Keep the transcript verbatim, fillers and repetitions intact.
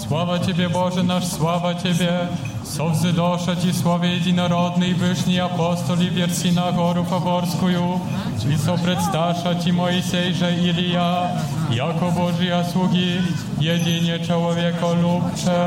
Sława Ciebie, Boże nasz, sława Ciebie. Совзидоша Ти славе единородный Вышний апостол и верси на гору Фаворскую, и сопредсташа Ти Моисей же Илия, яко Божия слуги, едине человеколюбче.